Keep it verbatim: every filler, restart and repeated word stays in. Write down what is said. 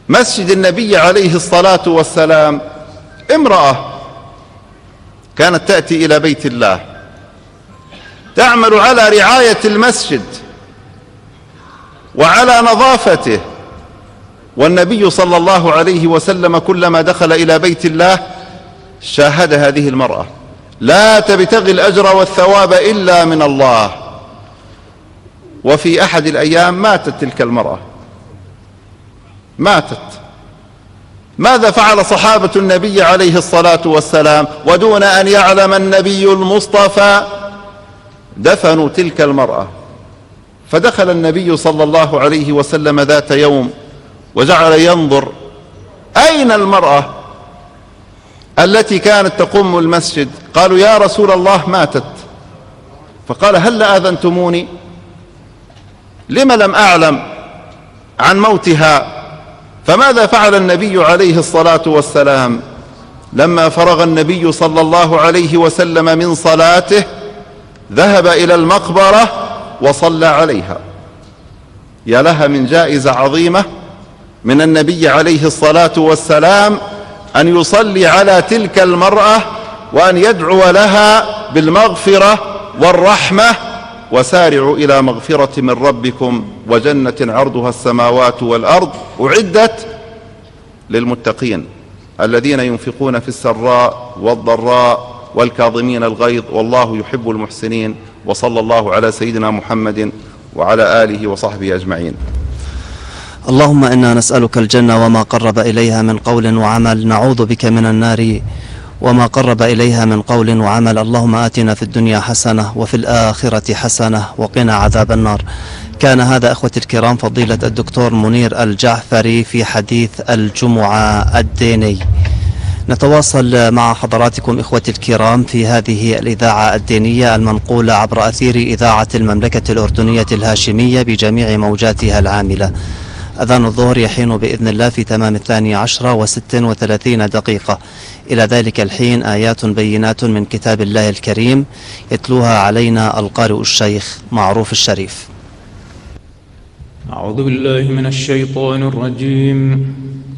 مسجد النبي عليه الصلاة والسلام امرأة كانت تأتي إلى بيت الله تعمل على رعاية المسجد وعلى نظافته، والنبي صلى الله عليه وسلم كلما دخل إلى بيت الله شاهد هذه المرأة لا تبتغي الأجر والثواب إلا من الله. وفي أحد الأيام ماتت تلك المرأة، ماتت. ماذا فعل صحابة النبي عليه الصلاة والسلام ودون أن يعلم النبي المصطفى؟ دفنوا تلك المرأة. فدخل النبي صلى الله عليه وسلم ذات يوم وجعل ينظر أين المرأة التي كانت تقوم المسجد؟ قالوا يا رسول الله ماتت. فقال هل آذنتموني؟ لم لم أعلم عن موتها؟ فماذا فعل النبي عليه الصلاة والسلام؟ لما فرغ النبي صلى الله عليه وسلم من صلاته ذهب إلى المقبرة وصلى عليها. يا لها من جائزة عظيمة من النبي عليه الصلاة والسلام أن يصلي على تلك المرأة وأن يدعو لها بالمغفرة والرحمة. وسارعوا إلى مغفرة من ربكم وجنة عرضها السماوات والأرض أعدت للمتقين الذين ينفقون في السراء والضراء والكاظمين الغيظ والله يحب المحسنين. وصلى الله على سيدنا محمد وعلى آله وصحبه أجمعين. اللهم إنا نسألك الجنة وما قرب إليها من قول وعمل، نعوذ بك من النار وما قرب إليها من قول وعمل. اللهم آتنا في الدنيا حسنة وفي الآخرة حسنة وقنا عذاب النار. كان هذا أخوتي الكرام فضيلة الدكتور منير الجعفري في حديث الجمعة الديني. نتواصل مع حضراتكم إخوتي الكرام في هذه الإذاعة الدينية المنقولة عبر أثير إذاعة المملكة الأردنية الهاشمية بجميع موجاتها العاملة. أذان الظهر يحين بإذن الله في تمام الثاني عشر وست وثلاثين دقيقة. إلى ذلك الحين آيات بينات من كتاب الله الكريم يتلوها علينا القارئ الشيخ معروف الشريف. أعوذ بالله من الشيطان الرجيم.